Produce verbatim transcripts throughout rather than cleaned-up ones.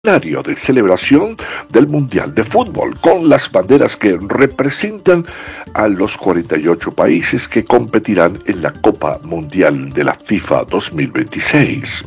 escenario de celebración del Mundial de Fútbol, con las banderas que representan a los cuarenta y ocho países que competirán en la Copa Mundial de la FIFA dos mil veintiséis.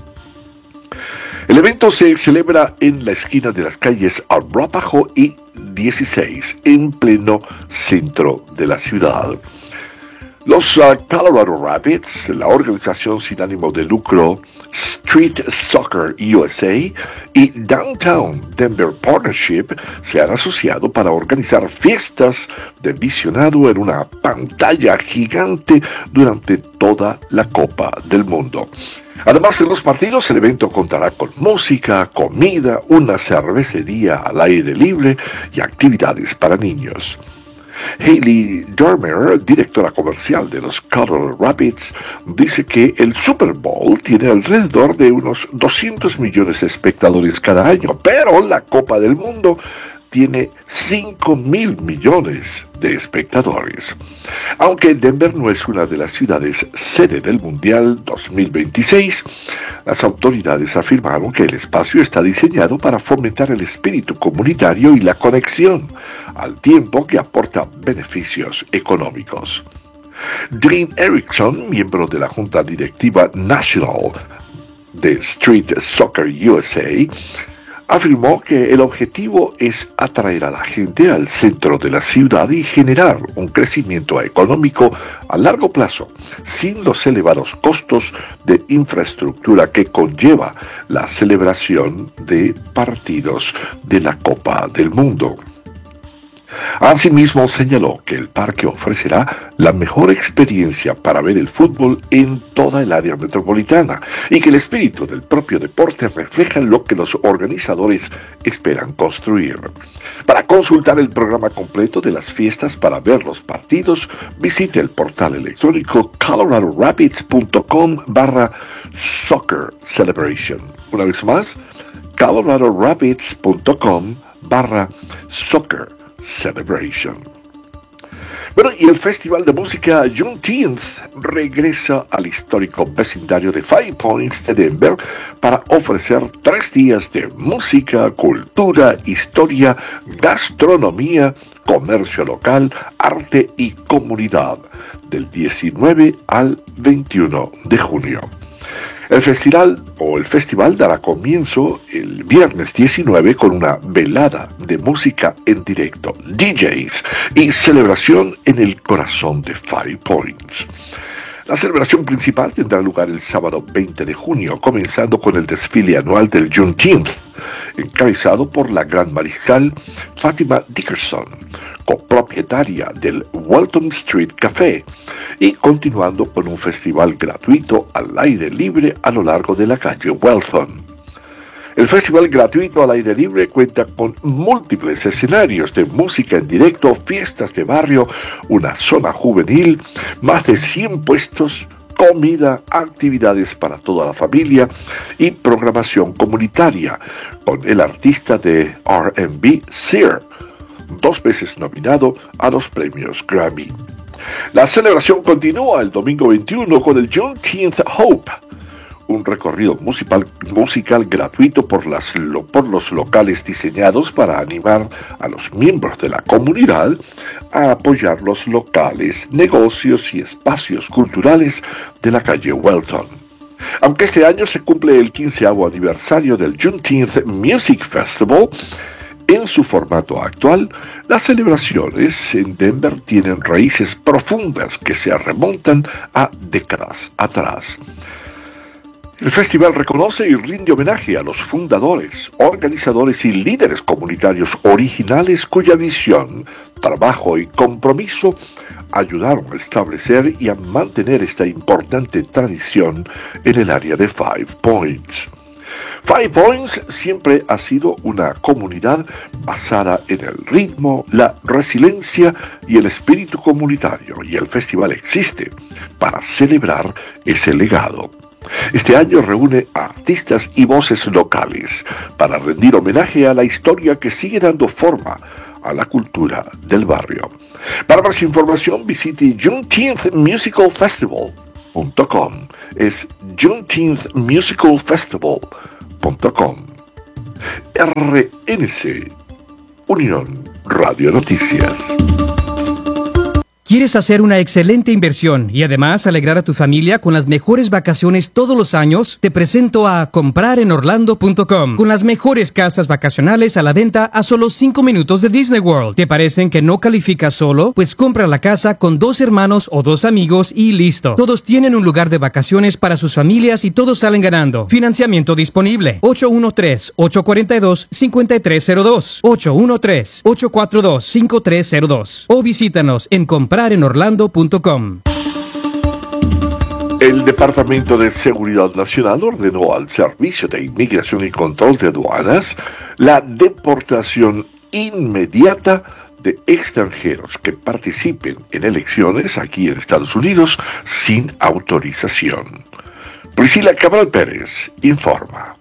El evento se celebra en la esquina de las calles Arapaho y dieciséis, en pleno centro de la ciudad. Los uh, Colorado Rapids, la organización sin ánimo de lucro Street Soccer U S A y Downtown Denver Partnership se han asociado para organizar fiestas de visionado en una pantalla gigante durante toda la Copa del Mundo. Además, en los partidos el evento contará con música, comida, una cervecería al aire libre y actividades para niños. Hailey Dormer, directora comercial de los Colorado Rapids, dice que el Super Bowl tiene alrededor de unos doscientos millones de espectadores cada año, pero la Copa del Mundo tiene cinco mil millones de espectadores. Aunque Denver no es una de las ciudades sede del Mundial dos mil veintiséis, las autoridades afirmaron que el espacio está diseñado para fomentar el espíritu comunitario y la conexión, al tiempo que aporta beneficios económicos. Dean Erickson, miembro de la Junta Directiva National de Street Soccer U S A, afirmó que el objetivo es atraer a la gente al centro de la ciudad y generar un crecimiento económico a largo plazo, sin los elevados costos de infraestructura que conlleva la celebración de partidos de la Copa del Mundo. Asimismo, señaló que el parque ofrecerá la mejor experiencia para ver el fútbol en toda el área metropolitana y que el espíritu del propio deporte refleja lo que los organizadores esperan construir. Para consultar el programa completo de las fiestas para ver los partidos, visite el portal electrónico coloradorapids.com barra soccer celebration. Una vez más, coloradorapids.com barra soccer Celebration. Bueno, y el Festival de Música Juneteenth regresa al histórico vecindario de Five Points de Denver para ofrecer tres días de música, cultura, historia, gastronomía, comercio local, arte y comunidad, del diecinueve al veintiuno de junio. El festival o el festival dará comienzo el viernes diecinueve con una velada de música en directo, D Js y celebración en el corazón de Five Points. La celebración principal tendrá lugar el sábado veinte de junio, comenzando con el desfile anual del Juneteenth, encabezado por la gran mariscal Fatima Dickerson, copropietaria del Walton Street Café, y continuando con un festival gratuito al aire libre a lo largo de la calle Walton. El festival gratuito al aire libre cuenta con múltiples escenarios de música en directo, fiestas de barrio, una zona juvenil, más de cien puestos, comida, actividades para toda la familia y programación comunitaria, con el artista de R and B Sear, dos veces nominado a los premios Grammy. La celebración continúa el domingo veintiuno con el Juneteenth Hope, un recorrido musical, musical gratuito por, las, por los locales diseñados para animar a los miembros de la comunidad a apoyar los locales, negocios y espacios culturales de la calle Welton. Aunque este año se cumple el quinceavo aniversario del Juneteenth Music Festival, en su formato actual, las celebraciones en Denver tienen raíces profundas que se remontan a décadas atrás. El festival reconoce y rinde homenaje a los fundadores, organizadores y líderes comunitarios originales cuya visión, trabajo y compromiso ayudaron a establecer y a mantener esta importante tradición en el área de Five Points. Five Points siempre ha sido una comunidad basada en el ritmo, la resiliencia y el espíritu comunitario, y el festival existe para celebrar ese legado. Este año reúne a artistas y voces locales para rendir homenaje a la historia que sigue dando forma a la cultura del barrio. Para más información visite juneteenth musical festival punto com. Es juneteenth musical festival punto com. R N C, Unión Radio Noticias. ¿Quieres hacer una excelente inversión y además alegrar a tu familia con las mejores vacaciones todos los años? Te presento a comprar en orlando punto com, con las mejores casas vacacionales a la venta a solo cinco minutos de Disney World. ¿Te parecen que no calificas solo? Pues compra la casa con dos hermanos o dos amigos y listo. Todos tienen un lugar de vacaciones para sus familias y todos salen ganando. Financiamiento disponible. ocho uno tres, ocho cuatro dos, cinco tres cero dos. ocho uno tres, ocho cuatro dos, cinco tres cero dos. O visítanos en comprar en orlando punto com. El Departamento de Seguridad Nacional ordenó al Servicio de Inmigración y Control de Aduanas la deportación inmediata de extranjeros que participen en elecciones aquí en Estados Unidos sin autorización. Priscila Cabral Pérez informa.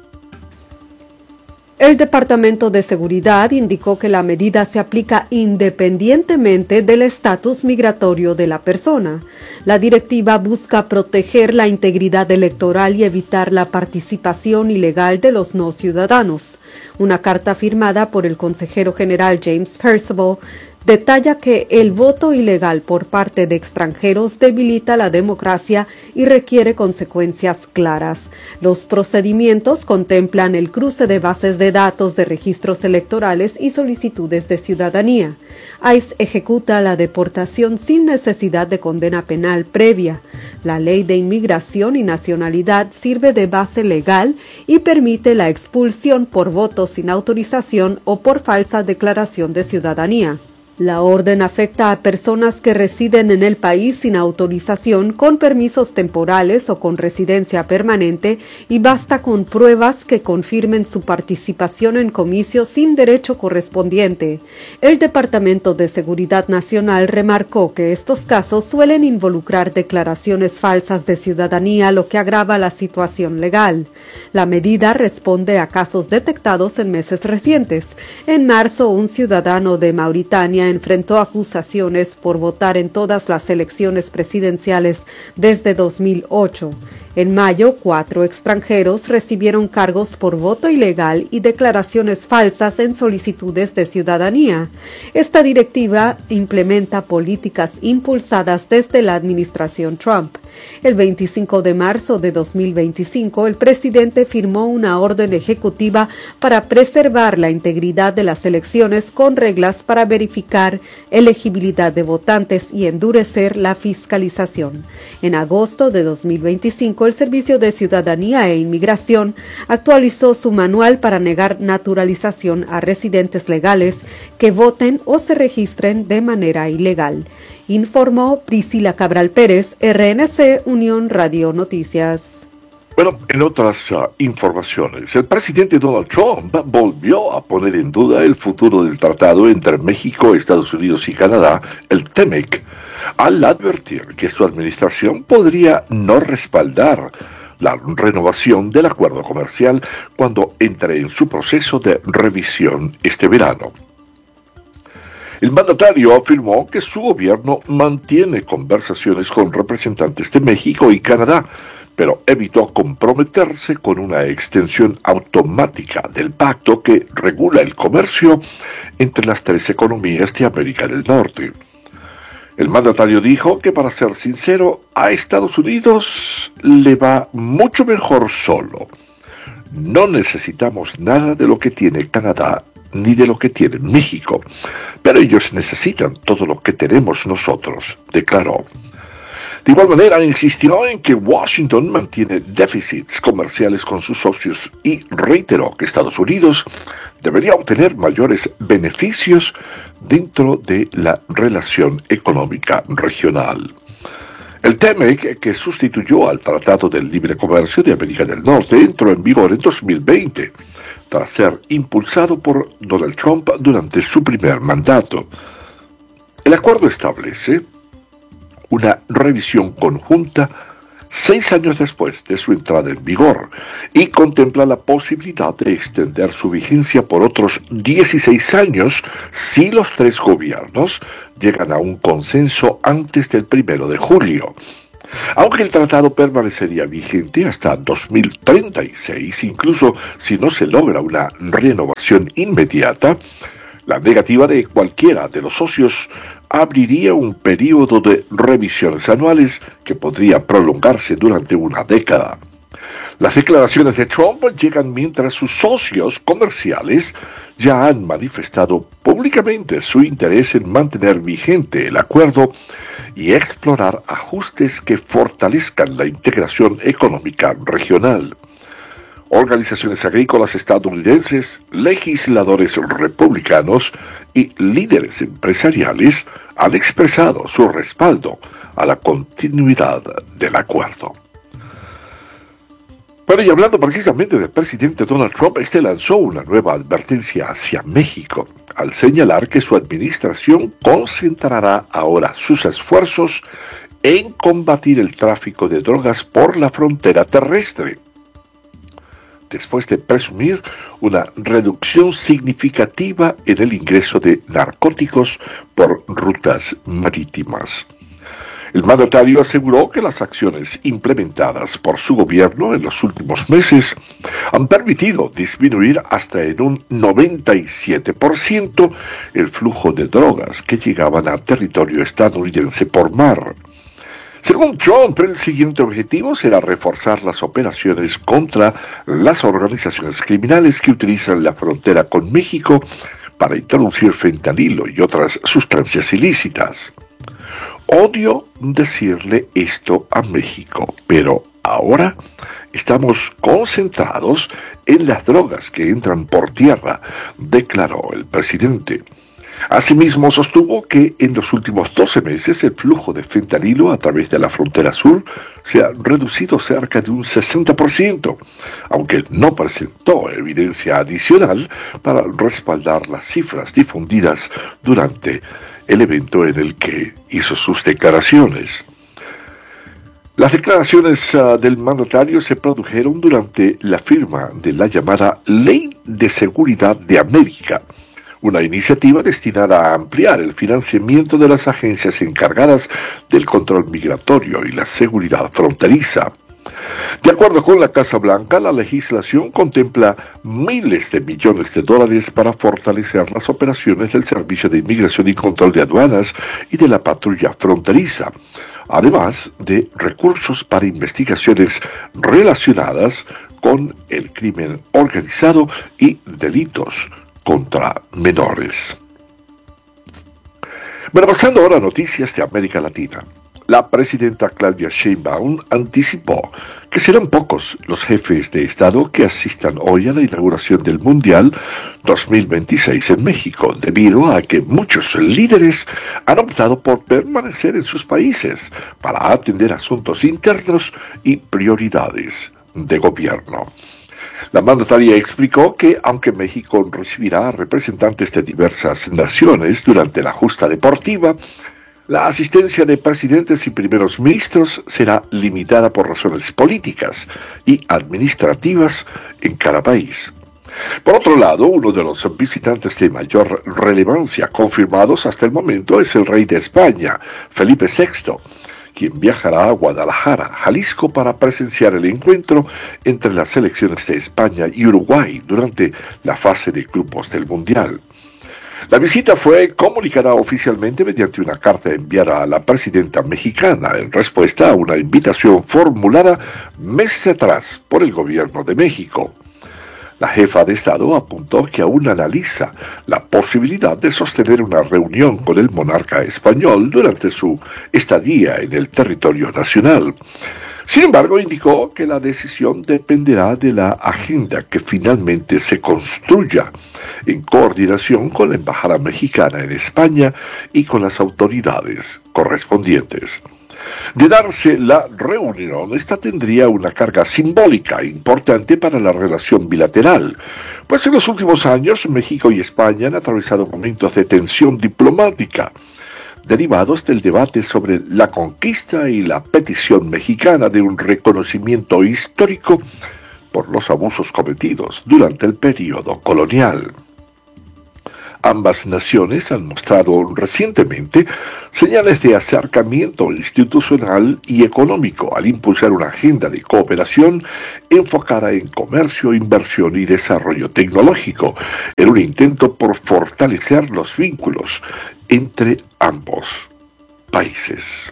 El Departamento de Seguridad indicó que la medida se aplica independientemente del estatus migratorio de la persona. La directiva busca proteger la integridad electoral y evitar la participación ilegal de los no ciudadanos. Una carta firmada por el consejero general James Percival detalla que el voto ilegal por parte de extranjeros debilita la democracia y requiere consecuencias claras. Los procedimientos contemplan el cruce de bases de datos de registros electorales y solicitudes de ciudadanía. ICE ejecuta la deportación sin necesidad de condena penal previa. La Ley de Inmigración y Nacionalidad sirve de base legal y permite la expulsión por voto sin autorización o por falsa declaración de ciudadanía. La orden afecta a personas que residen en el país sin autorización, con permisos temporales o con residencia permanente, y basta con pruebas que confirmen su participación en comicios sin derecho correspondiente. El Departamento de Seguridad Nacional remarcó que estos casos suelen involucrar declaraciones falsas de ciudadanía, lo que agrava la situación legal. La medida responde a casos detectados en meses recientes. En marzo, un ciudadano de Mauritania enfrentó acusaciones por votar en todas las elecciones presidenciales desde dos mil ocho. En mayo, cuatro extranjeros recibieron cargos por voto ilegal y declaraciones falsas en solicitudes de ciudadanía. Esta directiva implementa políticas impulsadas desde la administración Trump. El veinticinco de marzo de dos mil veinticinco, el presidente firmó una orden ejecutiva para preservar la integridad de las elecciones con reglas para verificar elegibilidad de votantes y endurecer la fiscalización. En agosto de dos mil veinticinco, el Servicio de Ciudadanía e Inmigración actualizó su manual para negar naturalización a residentes legales que voten o se registren de manera ilegal. Informó Priscila Cabral Pérez, R N C, Unión Radio Noticias. Bueno, en otras uh, informaciones, el presidente Donald Trump volvió a poner en duda el futuro del tratado entre México, Estados Unidos y Canadá, el T M E C, al advertir que su administración podría no respaldar la renovación del acuerdo comercial cuando entre en su proceso de revisión este verano. El mandatario afirmó que su gobierno mantiene conversaciones con representantes de México y Canadá, pero evitó comprometerse con una extensión automática del pacto que regula el comercio entre las tres economías de América del Norte. El mandatario dijo que, para ser sincero, a Estados Unidos le va mucho mejor solo. No necesitamos nada de lo que tiene Canadá ni de lo que tiene México, pero ellos necesitan todo lo que tenemos nosotros, declaró. De igual manera, insistió en que Washington mantiene déficits comerciales con sus socios y reiteró que Estados Unidos debería obtener mayores beneficios dentro de la relación económica regional. El T M E C, que sustituyó al Tratado del Libre Comercio de América del Norte, entró en vigor en dos mil veinte, tras ser impulsado por Donald Trump durante su primer mandato. El acuerdo establece una revisión conjunta seis años después de su entrada en vigor y contempla la posibilidad de extender su vigencia por otros dieciséis años si los tres gobiernos llegan a un consenso antes del primero de julio. Aunque el tratado permanecería vigente hasta dos mil treinta y seis, incluso si no se logra una renovación inmediata, la negativa de cualquiera de los socios abriría un período de revisiones anuales que podría prolongarse durante una década. Las declaraciones de Trump llegan mientras sus socios comerciales ya han manifestado públicamente su interés en mantener vigente el acuerdo y explorar ajustes que fortalezcan la integración económica regional. Organizaciones agrícolas estadounidenses, legisladores republicanos y líderes empresariales han expresado su respaldo a la continuidad del acuerdo. Pero y hablando precisamente del presidente Donald Trump, este lanzó una nueva advertencia hacia México, al señalar que su administración concentrará ahora sus esfuerzos en combatir el tráfico de drogas por la frontera terrestre, después de presumir una reducción significativa en el ingreso de narcóticos por rutas marítimas. El mandatario aseguró que las acciones implementadas por su gobierno en los últimos meses han permitido disminuir hasta en un noventa y siete por ciento el flujo de drogas que llegaban a territorio estadounidense por mar. Según Trump, el siguiente objetivo será reforzar las operaciones contra las organizaciones criminales que utilizan la frontera con México para introducir fentanilo y otras sustancias ilícitas. Odio decirle esto a México, pero ahora estamos concentrados en las drogas que entran por tierra, declaró el presidente. Asimismo, sostuvo que en los últimos doce meses el flujo de fentanilo a través de la frontera sur se ha reducido cerca de un sesenta por ciento, aunque no presentó evidencia adicional para respaldar las cifras difundidas durante el evento en el que hizo sus declaraciones. Las declaraciones uh, del mandatario se produjeron durante la firma de la llamada Ley de Seguridad de América, una iniciativa destinada a ampliar el financiamiento de las agencias encargadas del control migratorio y la seguridad fronteriza. De acuerdo con la Casa Blanca, la legislación contempla miles de millones de dólares para fortalecer las operaciones del Servicio de Inmigración y Control de Aduanas y de la Patrulla Fronteriza, además de recursos para investigaciones relacionadas con el crimen organizado y delitos contra menores. Bueno, pasando ahora a noticias de América Latina. La presidenta Claudia Sheinbaum anticipó que serán pocos los jefes de Estado que asistan hoy a la inauguración del Mundial dos mil veintiséis en México, debido a que muchos líderes han optado por permanecer en sus países para atender asuntos internos y prioridades de gobierno. La mandataria explicó que, aunque México recibirá a representantes de diversas naciones durante la justa deportiva, la asistencia de presidentes y primeros ministros será limitada por razones políticas y administrativas en cada país. Por otro lado, uno de los visitantes de mayor relevancia confirmados hasta el momento es el rey de España, Felipe sexto, quien viajará a Guadalajara, Jalisco, para presenciar el encuentro entre las selecciones de España y Uruguay durante la fase de grupos del Mundial. La visita fue comunicada oficialmente mediante una carta enviada a la presidenta mexicana en respuesta a una invitación formulada meses atrás por el gobierno de México. La jefa de Estado apuntó que aún analiza la posibilidad de sostener una reunión con el monarca español durante su estadía en el territorio nacional. Sin embargo, indicó que la decisión dependerá de la agenda que finalmente se construya en coordinación con la Embajada Mexicana en España y con las autoridades correspondientes. De darse la reunión, esta tendría una carga simbólica importante para la relación bilateral, pues en los últimos años México y España han atravesado momentos de tensión diplomática, derivados del debate sobre la conquista y la petición mexicana de un reconocimiento histórico por los abusos cometidos durante el período colonial. Ambas naciones han mostrado recientemente señales de acercamiento institucional y económico al impulsar una agenda de cooperación enfocada en comercio, inversión y desarrollo tecnológico, en un intento por fortalecer los vínculos entre ambos países.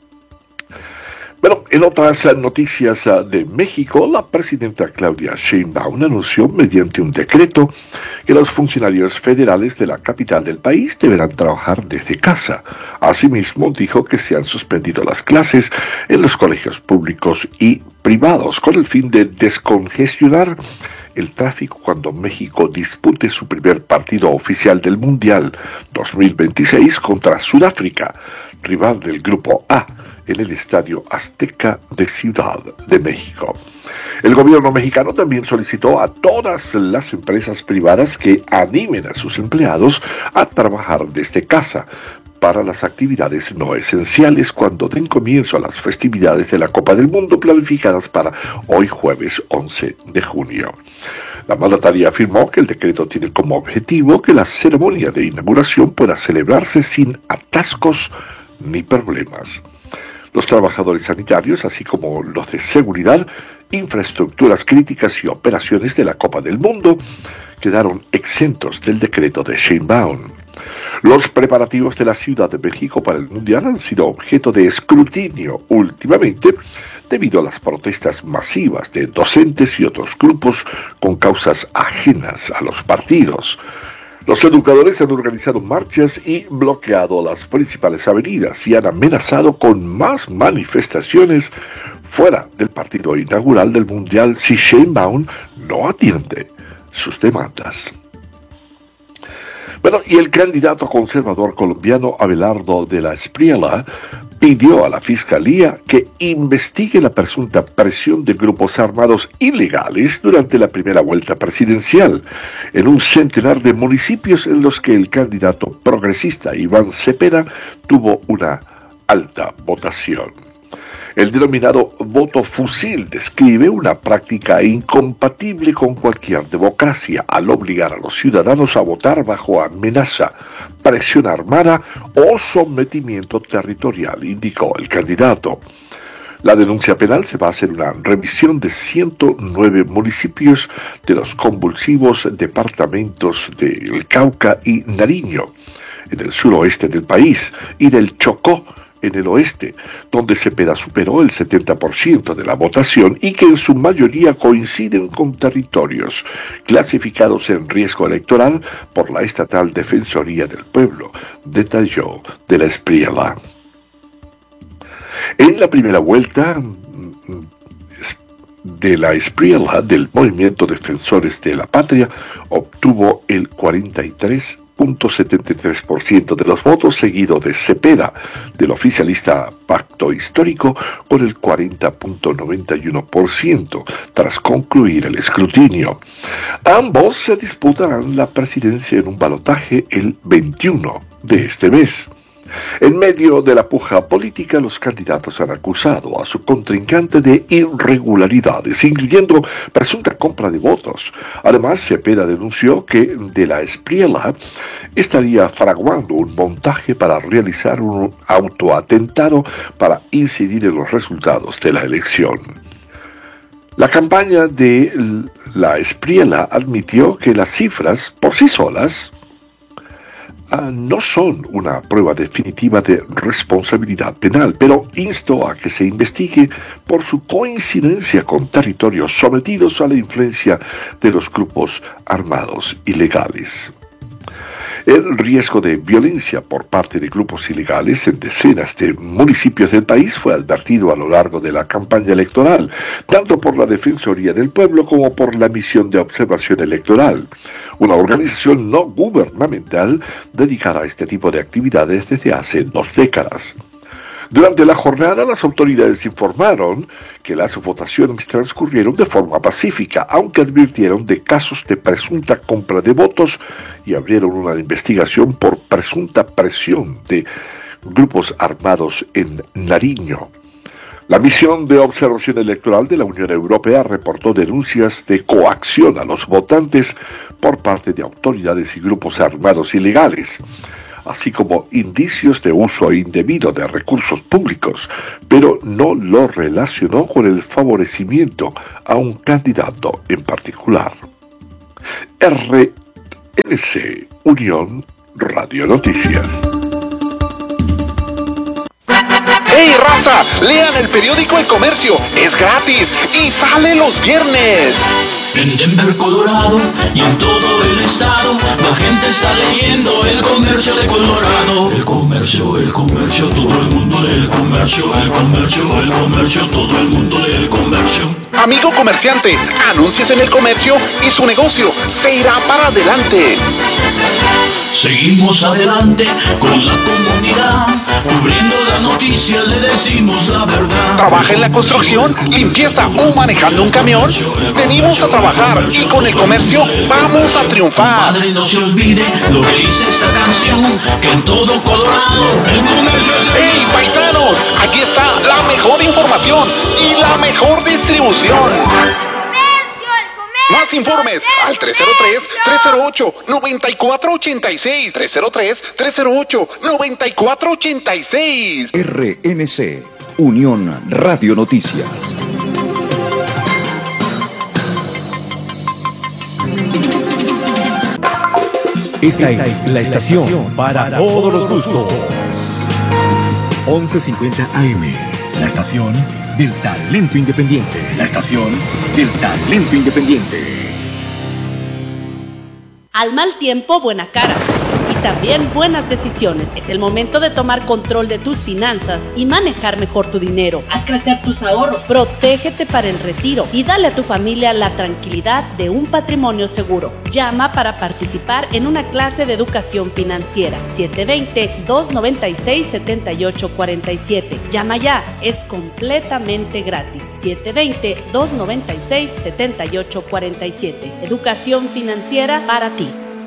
Bueno, en otras noticias de México, la presidenta Claudia Sheinbaum anunció mediante un decreto que los funcionarios federales de la capital del país deberán trabajar desde casa. Asimismo, dijo que se han suspendido las clases en los colegios públicos y privados con el fin de descongestionar el tráfico cuando México dispute su primer partido oficial del Mundial dos mil veintiséis contra Sudáfrica, rival del Grupo A, en el Estadio Azteca de Ciudad de México. El gobierno mexicano también solicitó a todas las empresas privadas que animen a sus empleados a trabajar desde casa para las actividades no esenciales cuando den comienzo a las festividades de la Copa del Mundo planificadas para hoy jueves once de junio. La mandataria afirmó que el decreto tiene como objetivo que la ceremonia de inauguración pueda celebrarse sin atascos ni problemas. Los trabajadores sanitarios, así como los de seguridad, infraestructuras críticas y operaciones de la Copa del Mundo, quedaron exentos del decreto de Sheinbaum. Los preparativos de la Ciudad de México para el Mundial han sido objeto de escrutinio últimamente debido a las protestas masivas de docentes y otros grupos con causas ajenas a los partidos. Los educadores han organizado marchas y bloqueado las principales avenidas y han amenazado con más manifestaciones fuera del partido inaugural del Mundial si Sheinbaum no atiende sus demandas. Bueno, y el candidato conservador colombiano Abelardo de la Espriella pidió a la Fiscalía que investigue la presunta presión de grupos armados ilegales durante la primera vuelta presidencial en un centenar de municipios en los que el candidato progresista Iván Cepeda tuvo una alta votación. El denominado voto fusil describe una práctica incompatible con cualquier democracia al obligar a los ciudadanos a votar bajo amenaza, presión armada o sometimiento territorial, indicó el candidato. La denuncia penal se basa en una revisión de ciento nueve municipios de los convulsivos departamentos del Cauca y Nariño, en el suroeste del país, y del Chocó, en el oeste, donde Cepeda superó el setenta por ciento de la votación y que en su mayoría coinciden con territorios clasificados en riesgo electoral por la Estatal Defensoría del Pueblo, detalló de la Espriella. En la primera vuelta de la Espriella del Movimiento Defensores de la Patria obtuvo el cuarenta y tres punto setenta y tres por ciento de los votos, seguido de Cepeda, del oficialista Pacto Histórico, con el cuarenta punto noventa y uno por ciento, tras concluir el escrutinio. Ambos se disputarán la presidencia en un balotaje el veintiuno de este mes. En medio de la puja política, los candidatos han acusado a su contrincante de irregularidades, incluyendo presunta compra de votos. Además, Cepeda denunció que de la Espriella estaría fraguando un montaje para realizar un autoatentado para incidir en los resultados de la elección. La campaña de la Espriella admitió que las cifras por sí solas Uh, no son una prueba definitiva de responsabilidad penal, pero instó a que se investigue por su coincidencia con territorios sometidos a la influencia de los grupos armados ilegales. El riesgo de violencia por parte de grupos ilegales en decenas de municipios del país fue advertido a lo largo de la campaña electoral, tanto por la Defensoría del Pueblo como por la Misión de Observación Electoral, una organización no gubernamental dedicada a este tipo de actividades desde hace dos décadas. Durante la jornada, las autoridades informaron que las votaciones transcurrieron de forma pacífica, aunque advirtieron de casos de presunta compra de votos y abrieron una investigación por presunta presión de grupos armados en Nariño. La misión de observación electoral de la Unión Europea reportó denuncias de coacción a los votantes por parte de autoridades y grupos armados ilegales, así como indicios de uso indebido de recursos públicos, pero no lo relacionó con el favorecimiento a un candidato en particular. R N C, Unión Radio Noticias. ¡Hey, raza! Lean el periódico El Comercio, es gratis y sale los viernes. En Denver, Colorado y en todo el estado, la gente está leyendo El Comercio de Colorado. El comercio, el comercio, todo el mundo lee El Comercio, el comercio, el comercio, todo el mundo lee El Comercio. Amigo comerciante, anúnciese en El Comercio y su negocio se irá para adelante. Seguimos adelante con la comunidad, cubriendo las noticias, le decimos la verdad. ¿Trabaja en la construcción, limpieza o manejando un camión? Venimos a trabajar y con El Comercio vamos a triunfar. Padre, no se olvide lo que dice esta canción, que en todo Colorado El Comercio es... ¡Hey, paisanos! Aquí está la mejor información y la mejor distribución. Más informes al tres cero tres, tres cero ocho, nueve cuatro ocho seis, tres cero tres, tres cero ocho, nueve cuatro ocho seis. R N C, Unión Radio Noticias. Esta es la estación para todos los gustos. once cincuenta A M, la estación del talento independiente. La estación del talento independiente. Al mal tiempo, buena cara. Y también buenas decisiones. Es el momento de tomar control de tus finanzas y manejar mejor tu dinero. Haz crecer tus ahorros. Protégete para el retiro y dale a tu familia la tranquilidad de un patrimonio seguro. Llama para participar en una clase de educación financiera. siete dos cero, dos nueve seis, siete ocho cuatro siete. Llama ya, es completamente gratis. siete dos cero, dos nueve seis, siete ocho cuatro siete. Educación financiera para ti.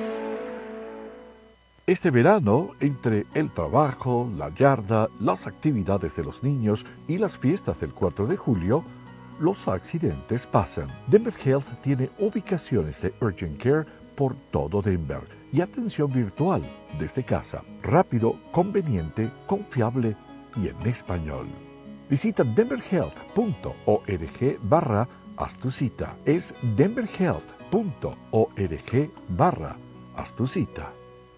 Este verano, entre el trabajo, la yarda, las actividades de los niños y las fiestas del cuatro de julio, los accidentes pasan. Denver Health tiene ubicaciones de Urgent Care por todo Denver y atención virtual desde casa. Rápido, conveniente, confiable y en español. Visita denverhealth punto org barra haz tu cita. Es denverhealth punto org barra haz tu cita.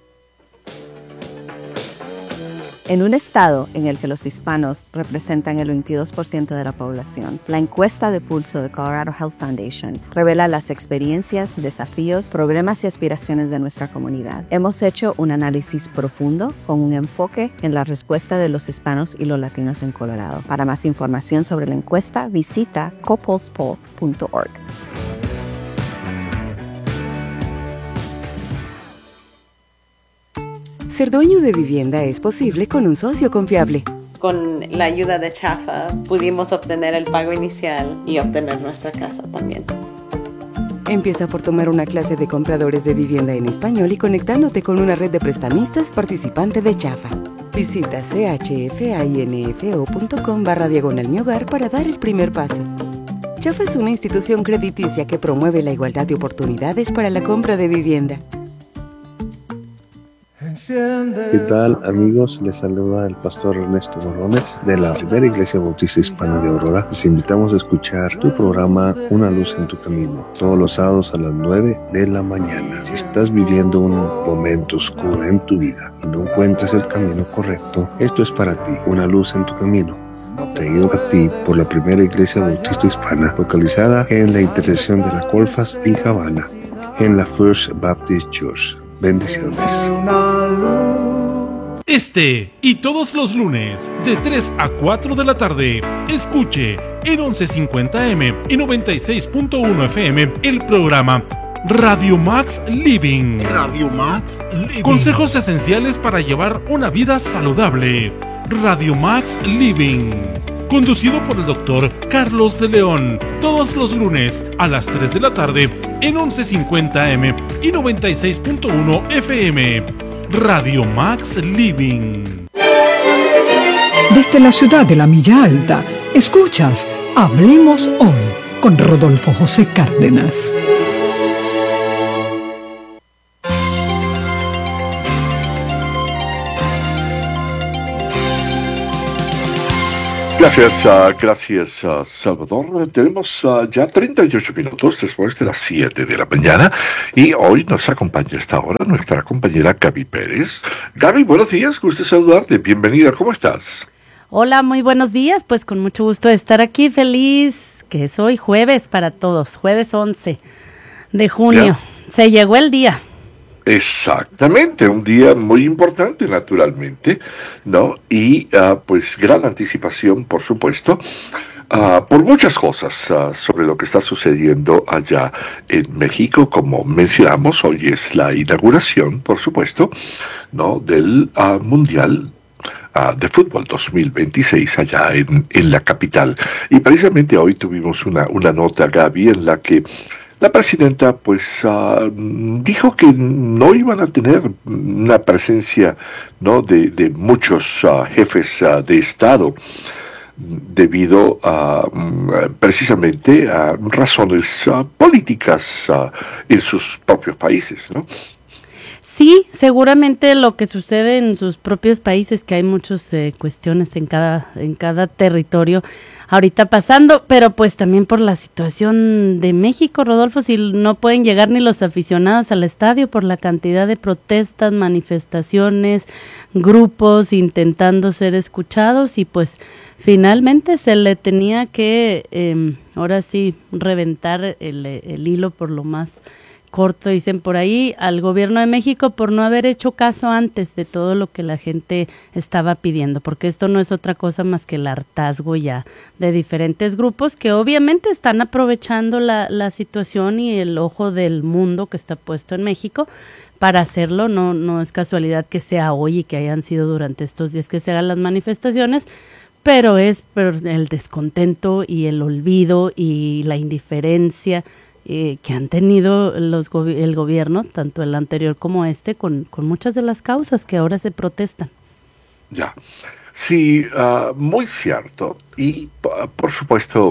En un estado en el que los hispanos representan el veintidós por ciento de la población, la encuesta de pulso de Colorado Health Foundation revela las experiencias, desafíos, problemas y aspiraciones de nuestra comunidad. Hemos hecho un análisis profundo con un enfoque en la respuesta de los hispanos y los latinos en Colorado. Para más información sobre la encuesta, visita copulsepoll punto org. Ser dueño de vivienda es posible con un socio confiable. Con la ayuda de Chafa pudimos obtener el pago inicial y obtener nuestra casa también. Empieza por tomar una clase de compradores de vivienda en español y conectándote con una red de prestamistas participante de Chafa. Visita chfainfo.com barra diagonal mi hogar para dar el primer paso. Chafa es una institución crediticia que promueve la igualdad de oportunidades para la compra de vivienda. ¿Qué tal, amigos? Les saluda el pastor Ernesto Morones de la Primera Iglesia Bautista Hispana de Aurora. Les invitamos a escuchar tu programa Una Luz en tu Camino, todos los sábados a las nueve de la mañana. Si estás viviendo un momento oscuro en tu vida y no encuentras el camino correcto, esto es para ti, Una Luz en tu Camino, traído a ti por la Primera Iglesia Bautista Hispana, localizada en la intersección de la Colfas y Havana, en la First Baptist Church. Bendiciones. Este y todos los lunes de tres a cuatro de la tarde, escuche en once cincuenta eme y noventa y seis punto uno efe eme el programa Radio Max Living. Radio Max Living. Consejos esenciales para llevar una vida saludable. Radio Max Living. Conducido por el doctor Carlos de León, todos los lunes a las tres de la tarde en once cincuenta eme y noventa y seis punto uno efe eme. Radio Max Living. Desde la ciudad de la Milla Alta, Escuchas Hablemos Hoy con Rodolfo José Cárdenas. Gracias, uh, gracias uh, Salvador. Tenemos uh, ya treinta y ocho minutos después de las siete de la mañana y hoy nos acompaña a esta hora nuestra compañera Gaby Pérez. Gaby, buenos días, gusto saludarte, bienvenida, ¿cómo estás? Hola, muy buenos días, pues con mucho gusto de estar aquí, feliz que es hoy jueves para todos, jueves once de junio, ¿ya? Se llegó el día. Exactamente, un día muy importante naturalmente, ¿no? Y uh, pues gran anticipación, por supuesto, uh, por muchas cosas uh, sobre lo que está sucediendo allá en México. Como mencionamos, hoy es la inauguración, por supuesto, ¿no? Del uh, Mundial uh, de Fútbol dos mil veintiséis allá en, en la capital. Y precisamente hoy tuvimos una, una nota, Gaby, en la que la presidenta, pues, uh, dijo que no iban a tener una presencia, ¿no?, de, de muchos uh, jefes uh, de Estado debido a, um, precisamente, a razones uh, políticas uh, en sus propios países, ¿no? Sí, seguramente lo que sucede en sus propios países, que hay muchas eh, cuestiones en cada, en cada territorio ahorita pasando, pero pues también por la situación de México, Rodolfo, si no pueden llegar ni los aficionados al estadio por la cantidad de protestas, manifestaciones, grupos intentando ser escuchados y pues finalmente se le tenía que, eh, ahora sí, reventar el, el hilo por lo más corto, dicen por ahí, al gobierno de México por no haber hecho caso antes de todo lo que la gente estaba pidiendo, porque esto no es otra cosa más que el hartazgo ya de diferentes grupos que obviamente están aprovechando la, la situación y el ojo del mundo que está puesto en México para hacerlo. No, no es casualidad que sea hoy y que hayan sido durante estos días que se hagan las manifestaciones, pero es pero el descontento y el olvido y la indiferencia Eh, que han tenido los go- el gobierno, tanto el anterior como este, con, con muchas de las causas que ahora se protestan. Ya, sí, uh, muy cierto. Y uh, por supuesto,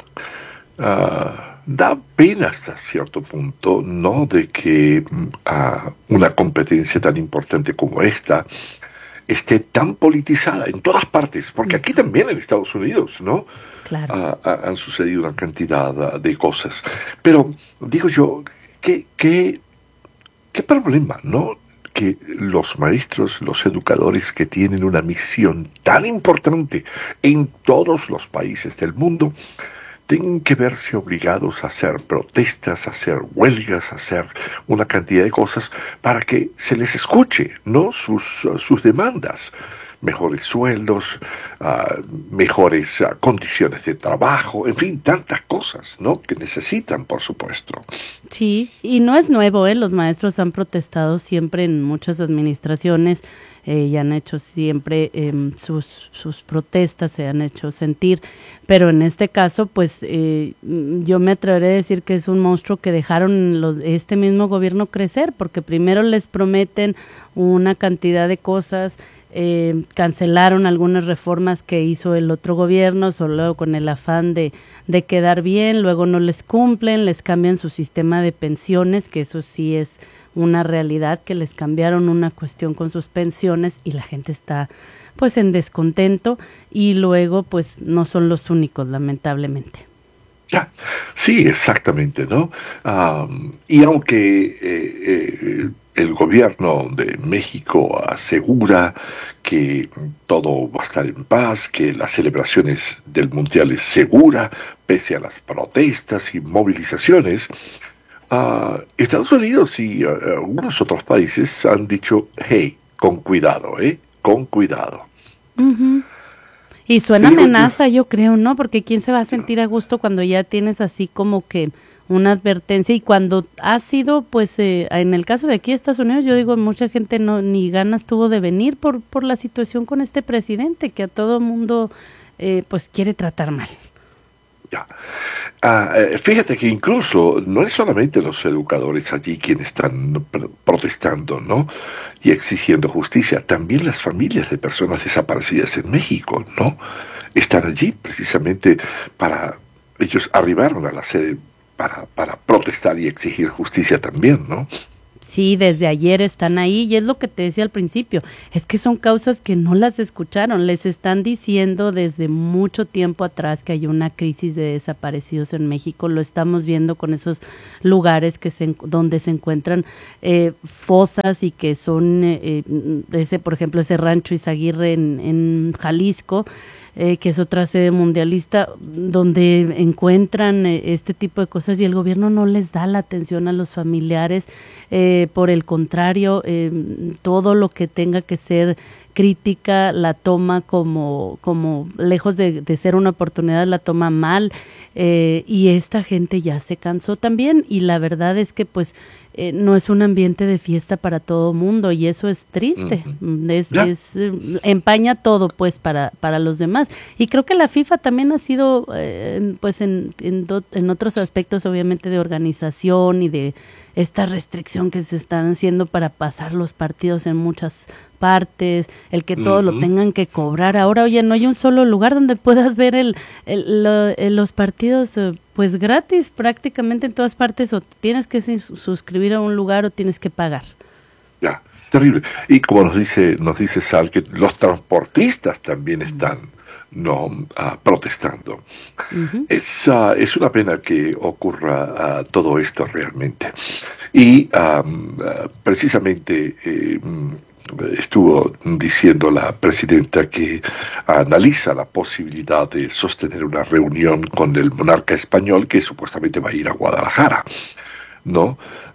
uh, da pena hasta cierto punto, ¿no?, de que uh, una competencia tan importante como esta esté tan politizada en todas partes, porque aquí también en Estados Unidos, ¿no? Claro. Uh, uh, han sucedido una cantidad uh, de cosas. Pero, digo yo, ¿qué, qué, qué problema, ¿no?, que los maestros, los educadores que tienen una misión tan importante en todos los países del mundo, tengan que verse obligados a hacer protestas, a hacer huelgas, a hacer una cantidad de cosas para que se les escuche, ¿no?, sus, uh, sus demandas. Mejores sueldos, uh, mejores uh, condiciones de trabajo, en fin, tantas cosas, ¿no?, que necesitan, por supuesto. Sí, y no es nuevo, ¿eh? Los maestros han protestado siempre en muchas administraciones eh, y han hecho siempre eh, sus, sus protestas, se han hecho sentir, pero en este caso, pues eh, yo me atreveré a decir que es un monstruo que dejaron los, este mismo gobierno crecer, porque primero les prometen una cantidad de cosas. Eh, cancelaron algunas reformas que hizo el otro gobierno, solo con el afán de, de quedar bien, luego no les cumplen, les cambian su sistema de pensiones, que eso sí es una realidad, que les cambiaron una cuestión con sus pensiones y la gente está pues en descontento y luego pues no son los únicos, lamentablemente. Ya, sí, exactamente, ¿no? Um, y aunque eh, eh, el gobierno de México asegura que todo va a estar en paz, que las celebraciones del Mundial es segura, pese a las protestas y movilizaciones, uh, Estados Unidos y uh, algunos otros países han dicho, hey, con cuidado, ¿eh? Con cuidado. Uh-huh. Y suena amenaza, yo creo, ¿no? Porque ¿quién se va a sentir a gusto cuando ya tienes así como que una advertencia? Y cuando ha sido, pues, eh, en el caso de aquí, Estados Unidos, yo digo, mucha gente no ni ganas tuvo de venir por por la situación con este presidente, que a todo mundo, eh, pues, quiere tratar mal. Ya. Uh, fíjate que incluso no es solamente los educadores allí quienes están protestando, ¿no?, y exigiendo justicia, también las familias de personas desaparecidas en México, ¿no? están allí precisamente para, ellos arribaron a la sede para, para protestar y exigir justicia también, ¿no? Sí, desde ayer están ahí y es lo que te decía al principio, es que son causas que no las escucharon, les están diciendo desde mucho tiempo atrás que hay una crisis de desaparecidos en México, lo estamos viendo con esos lugares que se, donde se encuentran eh, fosas y que son, eh, ese por ejemplo ese rancho Izaguirre en, en Jalisco, Eh, que es otra sede mundialista, donde encuentran eh, este tipo de cosas y el gobierno no les da la atención a los familiares, eh, por el contrario, eh, todo lo que tenga que ser crítica la toma como, como lejos de, de ser una oportunidad, la toma mal, eh, y esta gente ya se cansó también, y la verdad es que pues eh, no es un ambiente de fiesta para todo mundo, y eso es triste, uh-huh. es, es eh, empaña todo pues para, para los demás, y creo que la FIFA también ha sido eh, pues en, en, do, en otros aspectos obviamente de organización y de esta restricción que se están haciendo para pasar los partidos en muchas partes, el que todo uh-huh. lo tengan que cobrar. Ahora, oye, no hay un solo lugar donde puedas ver el, el, lo, el los partidos pues gratis prácticamente en todas partes, o tienes que suscribir a un lugar o tienes que pagar. Ya, terrible. Y como nos dice nos dice Sal, que los transportistas también están no uh, protestando. Uh-huh. Es, uh, es una pena que ocurra uh, todo esto realmente. Y um, uh, precisamente eh, estuvo diciendo la presidenta que analiza la posibilidad de sostener una reunión con el monarca español que supuestamente va a ir a Guadalajara, ¿no?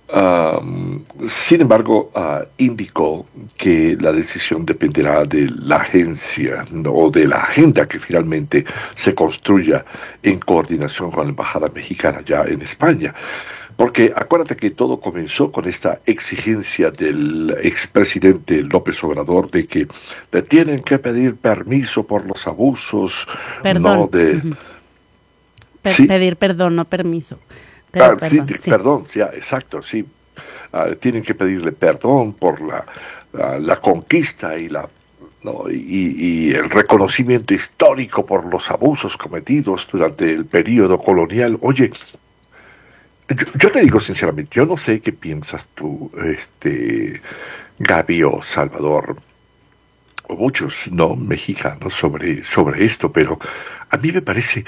Um, sin embargo, uh, indicó que la decisión dependerá de la agencia, ¿no? O de la agenda que finalmente se construya en coordinación con la embajada mexicana ya en España. Porque acuérdate que todo comenzó con esta exigencia del expresidente López Obrador de que le tienen que pedir permiso por los abusos, perdón. ¿no? De, uh-huh. Per- ¿sí? Pedir perdón, no permiso. Pero, ah, perdón, sí, sí. perdón, sí, exacto, sí. Uh, tienen que pedirle perdón por la, uh, la conquista y la ¿no? y, y el reconocimiento histórico por los abusos cometidos durante el periodo colonial. Oye, yo, yo te digo sinceramente, yo no sé qué piensas tú, este, Gaby o Salvador, o muchos no mexicanos sobre, sobre esto, pero a mí me parece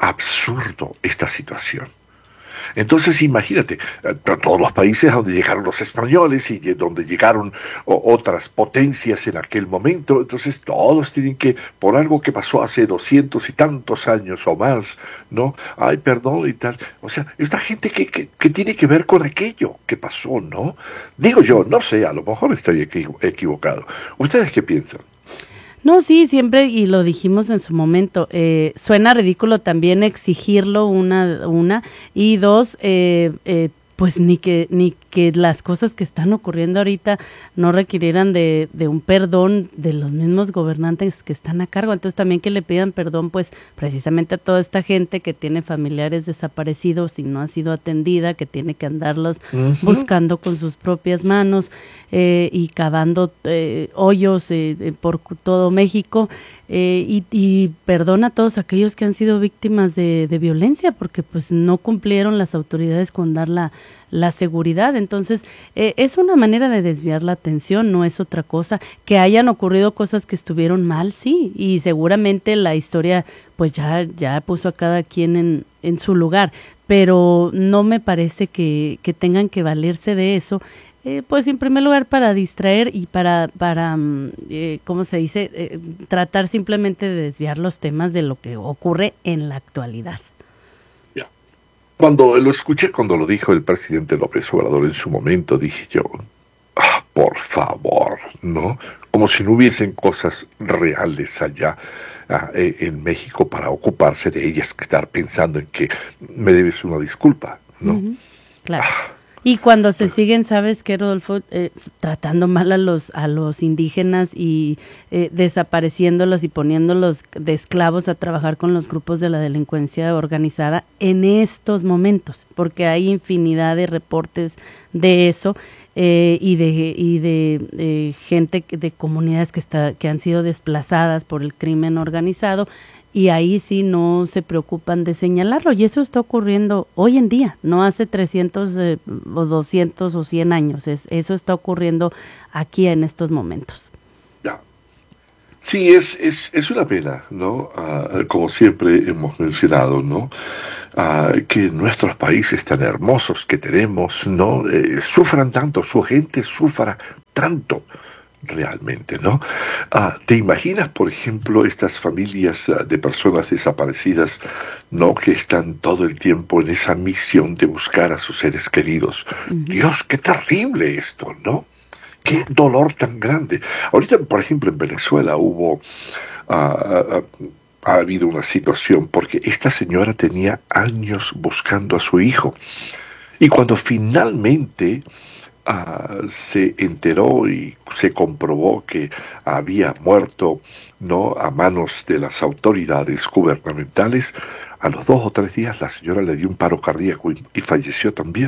absurdo esta situación. Entonces imagínate, todos los países a donde llegaron los españoles y donde llegaron o, otras potencias en aquel momento, entonces todos tienen que, por algo que pasó hace doscientos y tantos años o más, ¿no? Ay, perdón y tal. O sea, esta gente que, que, que tiene que ver con aquello que pasó, ¿no? Digo yo, no sé, a lo mejor estoy equivo- equivocado. ¿Ustedes qué piensan? No, sí, siempre, y lo dijimos en su momento, eh, suena ridículo también exigirlo, una, una y dos, eh, eh, pues ni que ni que las cosas que están ocurriendo ahorita no requirieran de, de un perdón de los mismos gobernantes que están a cargo. Entonces también que le pidan perdón pues precisamente a toda esta gente que tiene familiares desaparecidos y no ha sido atendida, que tiene que andarlos uh-huh. buscando con sus propias manos eh, y cavando eh, hoyos eh, por todo México. Eh, y, y perdón a todos aquellos que han sido víctimas de, de violencia, porque pues no cumplieron las autoridades con dar la, la seguridad. Entonces, eh, es una manera de desviar la atención, no es otra cosa. Que hayan ocurrido cosas que estuvieron mal, sí, y seguramente la historia pues ya, ya puso a cada quien en, en su lugar, pero no me parece que, que tengan que valerse de eso. Eh, pues en primer lugar para distraer y para, para eh, ¿cómo se dice? Eh, tratar simplemente de desviar los temas de lo que ocurre en la actualidad. Ya. Cuando lo escuché, cuando lo dijo el presidente López Obrador en su momento, dije yo, ah, por favor, ¿no? Como si no hubiesen cosas reales allá ah, en México para ocuparse de ellas, que estar pensando en que me debes una disculpa, ¿no? Uh-huh. Claro. Ah. Y cuando se siguen, ¿sabes qué, Rodolfo? Eh, tratando mal a los a los indígenas y eh, desapareciéndolos y poniéndolos de esclavos a trabajar con los grupos de la delincuencia organizada en estos momentos, porque hay infinidad de reportes de eso eh, y de y de eh, gente, de comunidades que está que han sido desplazadas por el crimen organizado. y ahí sí no se preocupan de señalarlo, y eso está ocurriendo hoy en día, no hace trescientos eh, o doscientos o cien años, es, eso está ocurriendo aquí en estos momentos. Ya. Sí, es, es, es una pena, ¿no? Uh, como siempre hemos mencionado, ¿no? Uh, que nuestros países tan hermosos que tenemos, ¿no? Eh, sufran tanto, su gente sufra tanto. Realmente, ¿no? Ah, ¿te imaginas, por ejemplo, estas familias uh, de personas desaparecidas, ¿no? Que están todo el tiempo en esa misión de buscar a sus seres queridos? Uh-huh. Dios, qué terrible esto, ¿no? Qué dolor tan grande. Ahorita, por ejemplo, en Venezuela hubo, uh, uh, uh, ha habido una situación porque esta señora tenía años buscando a su hijo. Y cuando finalmente Uh, se enteró y se comprobó que había muerto, ¿no? A manos de las autoridades gubernamentales, a los dos o tres días la señora le dio un paro cardíaco y, y falleció también.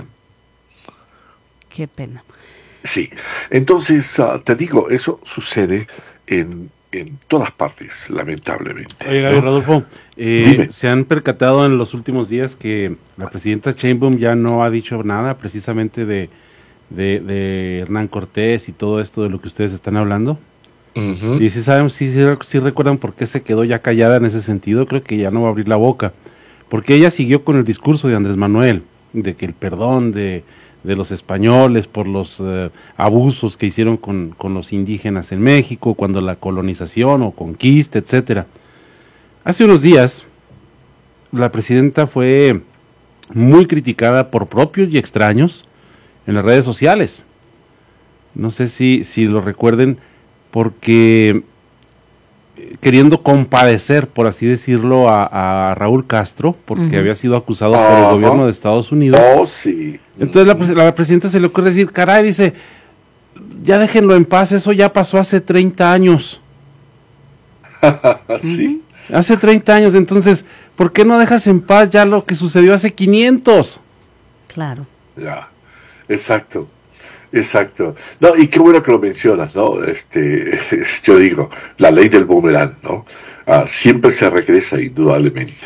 Qué pena. Sí, entonces uh, te digo, eso sucede en, en todas partes, lamentablemente. Oiga, ¿no? Rodolfo, eh, ¿se han percatado en los últimos días que la presidenta Sheinbaum ya no ha dicho nada precisamente de De, de Hernán Cortés y todo esto de lo que ustedes están hablando? Uh-huh. Y si saben, si sí, sí, sí recuerdan por qué se quedó ya callada en ese sentido, creo que ya no va a abrir la boca, porque ella siguió con el discurso de Andrés Manuel, de que el perdón de, de los españoles por los uh, abusos que hicieron con, con los indígenas en México, cuando la colonización o conquista, etcétera. Hace unos días, la presidenta fue muy criticada por propios y extraños en las redes sociales. No sé si, si lo recuerden, porque queriendo compadecer, por así decirlo, a, a Raúl Castro, porque uh-huh. había sido acusado uh-huh. por el gobierno de Estados Unidos. Oh, sí. Entonces la, la presidenta se le ocurre decir, caray, dice, ya déjenlo en paz, eso ya pasó hace treinta años. Sí. Uh-huh. Hace treinta años, entonces, ¿por qué no dejas en paz ya lo que sucedió hace quinientos? Claro. Ya. Exacto, exacto. No, y qué bueno que lo mencionas, ¿no? Este, yo digo, la ley del boomerang, ¿no? Uh, siempre se regresa indudablemente.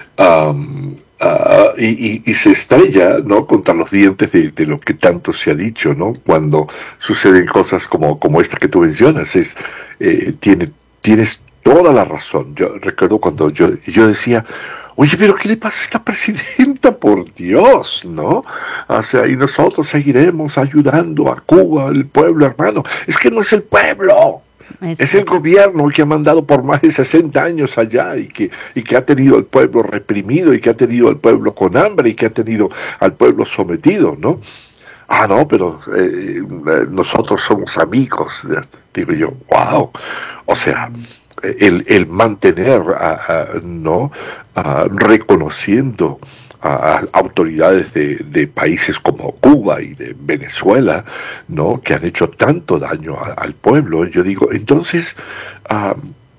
Um, uh, y, y, y se estrella, ¿no? Contra los dientes de, de lo que tanto se ha dicho, ¿no? Cuando suceden cosas como, como esta que tú mencionas, es, eh, tiene, tienes toda la razón. Yo recuerdo cuando yo, yo decía, oye, pero ¿qué le pasa a esta presidenta? Por Dios, ¿no? O sea, y nosotros seguiremos ayudando a Cuba, el pueblo hermano. Es que no es el pueblo, es, es el gobierno que ha mandado por más de sesenta años allá y que, y que ha tenido al pueblo reprimido y que ha tenido al pueblo con hambre y que ha tenido al pueblo sometido, ¿no? Ah, no, pero eh, nosotros somos amigos. Digo yo, wow. O sea, el, el mantener, uh, uh, ¿no? Uh, reconociendo a, a autoridades de, de países como Cuba y de Venezuela, ¿no? Que han hecho tanto daño a, al pueblo. Yo digo, entonces, uh,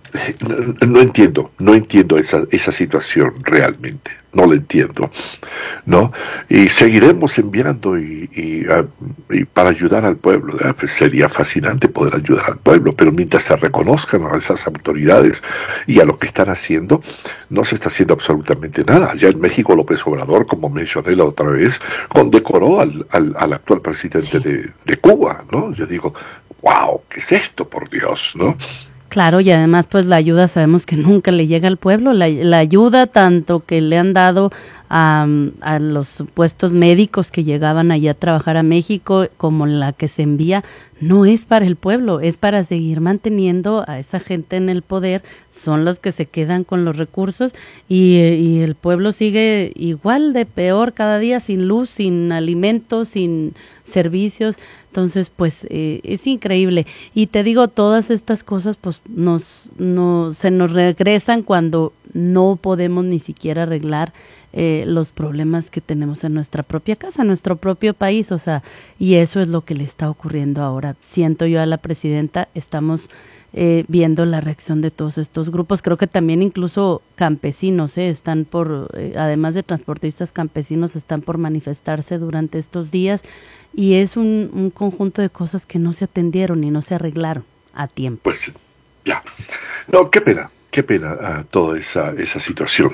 no, no entiendo, no entiendo esa, esa situación realmente. No lo entiendo, ¿no? Y seguiremos enviando y, y, uh, y para ayudar al pueblo. ¿eh? Pues sería fascinante poder ayudar al pueblo, pero mientras se reconozcan a esas autoridades y a lo que están haciendo, no se está haciendo absolutamente nada. Ya en México López Obrador, como mencioné la otra vez, condecoró al, al, al actual presidente sí. de, de Cuba, ¿no? Yo digo, wow, ¿qué es esto, por Dios, ¿no? Claro, y además pues la ayuda sabemos que nunca le llega al pueblo, la, la ayuda tanto que le han dado a, a los supuestos médicos que llegaban allá a trabajar a México como la que se envía, no es para el pueblo, es para seguir manteniendo a esa gente en el poder, son los que se quedan con los recursos y, y el pueblo sigue igual de peor cada día, sin luz, sin alimentos, sin servicios. Entonces, pues, eh, es increíble. Y te digo, todas estas cosas, pues, nos, no, se nos regresan cuando no podemos ni siquiera arreglar eh, los problemas que tenemos en nuestra propia casa, en nuestro propio país. O sea, y eso es lo que le está ocurriendo ahora. Siento yo a la presidenta, estamos eh, viendo la reacción de todos estos grupos. Creo que también incluso campesinos, eh, están por, eh, además de transportistas, campesinos están por manifestarse durante estos días. Y es un, un conjunto de cosas que no se atendieron y no se arreglaron a tiempo. Pues ya. No, qué pena, qué qué pena uh, toda esa, esa situación.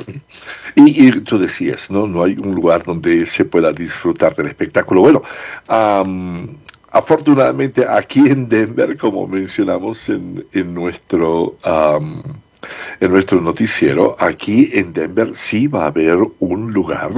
y, y tú decías, ¿no? No hay un lugar donde se pueda disfrutar del espectáculo. Bueno, um, afortunadamente aquí en Denver, como mencionamos en, en nuestro... Um, en nuestro noticiero, aquí en Denver sí va a haber un lugar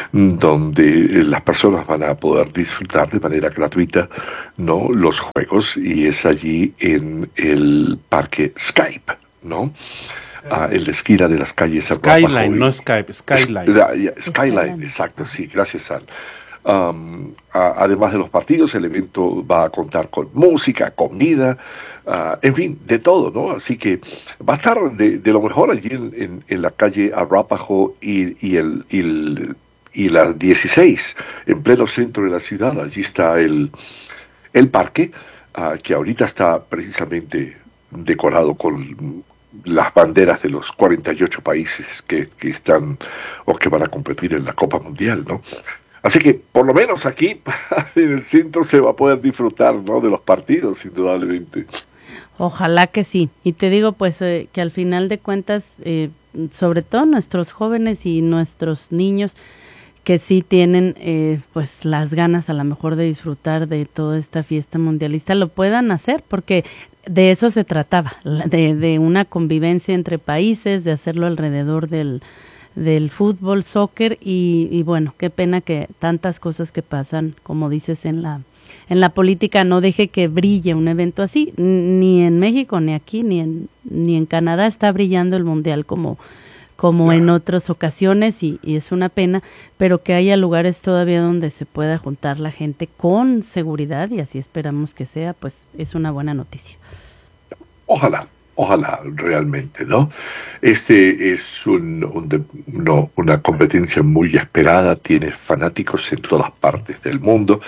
donde las personas van a poder disfrutar de manera gratuita, ¿no?, los juegos, y es allí en el parque Skype, ¿no? Ah, en la esquina de las calles Skyline, no Skype, Skyline. Skyline, Skyline, exacto, sí, gracias al Um, a, además de los partidos, el evento va a contar con música, comida, uh, en fin, de todo, ¿no? Así que va a estar de, de lo mejor allí en, en, en la calle Arapahoe y, y, el, y, el, y la dieciséis, en pleno centro de la ciudad. Allí está el, el parque, uh, que ahorita está precisamente decorado con las banderas de los cuarenta y ocho países que, que están o que van a competir en la Copa Mundial, ¿no? Así que, por lo menos aquí, en el centro, se va a poder disfrutar, ¿no?, de los partidos, indudablemente. Ojalá que sí. Y te digo, pues, eh, que al final de cuentas, eh, sobre todo nuestros jóvenes y nuestros niños, que sí tienen, eh, pues, las ganas a lo mejor de disfrutar de toda esta fiesta mundialista, lo puedan hacer, porque de eso se trataba, de, de una convivencia entre países, de hacerlo alrededor del del fútbol, soccer, y, y bueno, qué pena que tantas cosas que pasan, como dices, en la en la política no deje que brille un evento así. Ni en México, ni aquí, ni en ni en Canadá está brillando el mundial como como no. en otras ocasiones, y, y es una pena, pero que haya lugares todavía donde se pueda juntar la gente con seguridad, y así esperamos que sea, pues es una buena noticia. Ojalá. Ojalá, realmente, ¿no? Este es un, un de, no, una competencia muy esperada, tiene fanáticos en todas partes del mundo,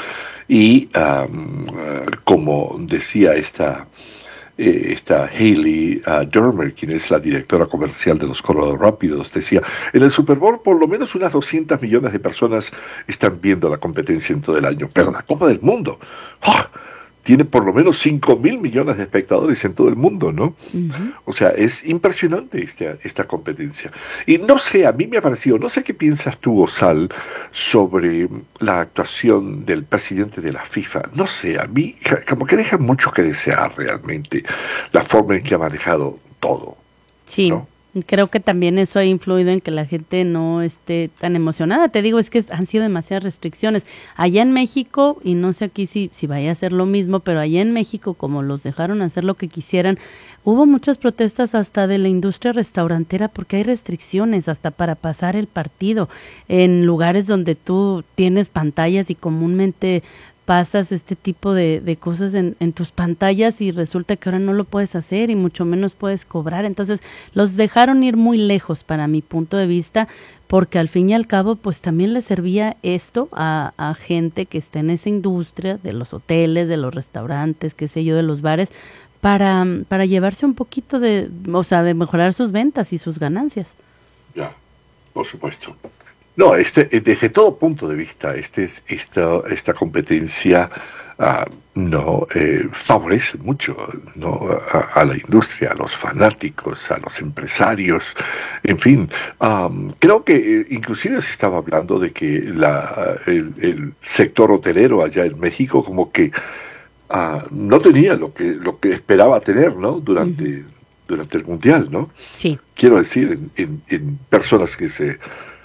y um, uh, como decía esta, eh, esta Hailey uh, Dermer, quien es la directora comercial de los Colorado Rapids, decía, en el Super Bowl por lo menos unas doscientos millones de personas están viendo la competencia en todo el año, pero la Copa del Mundo, ¡oh!, tiene por lo menos cinco mil millones de espectadores en todo el mundo, ¿no? Uh-huh. O sea, es impresionante esta, esta competencia. Y no sé, a mí me ha parecido, no sé qué piensas tú, Osal, sobre la actuación del presidente de la FIFA. No sé, a mí como que deja mucho que desear realmente la forma en que ha manejado todo. Sí. ¿No? Creo que también eso ha influido en que la gente no esté tan emocionada. Te digo, es que han sido demasiadas restricciones. Allá en México, y no sé aquí si, si vaya a ser lo mismo, pero allá en México, como los dejaron hacer lo que quisieran, hubo muchas protestas hasta de la industria restaurantera porque hay restricciones hasta para pasar el partido en lugares donde tú tienes pantallas y comúnmente pasas este tipo de, de cosas en, en tus pantallas, y resulta que ahora no lo puedes hacer y mucho menos puedes cobrar. Entonces los dejaron ir muy lejos para mi punto de vista, porque al fin y al cabo pues también le servía esto a, a gente que está en esa industria de los hoteles, de los restaurantes, qué sé yo, de los bares, para, para llevarse un poquito de, o sea, de mejorar sus ventas y sus ganancias. Ya, por supuesto. No, este, desde todo punto de vista, este es, esta, esta competencia uh, no eh, favorece mucho, no a, a la industria, a los fanáticos, a los empresarios, en fin. Um, creo que eh, inclusive se estaba hablando de que la, el, el sector hotelero allá en México como que uh, no tenía lo que lo que esperaba tener, ¿no? Durante uh-huh. durante el mundial, ¿no? Sí. Quiero decir, en, en, en personas que se